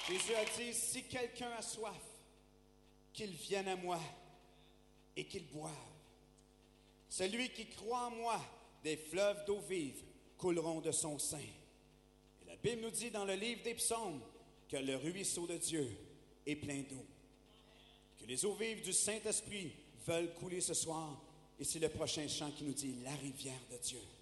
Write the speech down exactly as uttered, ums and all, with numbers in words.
Jésus a dit, si quelqu'un a soif, qu'il vienne à moi et qu'il boive. Celui qui croit en moi, des fleuves d'eau vive couleront de son sein. Et la Bible nous dit dans le livre des psaumes que le ruisseau de Dieu est plein d'eau. Que les eaux vives du Saint-Esprit veulent couler ce soir. Et c'est le prochain chant qui nous dit la rivière de Dieu.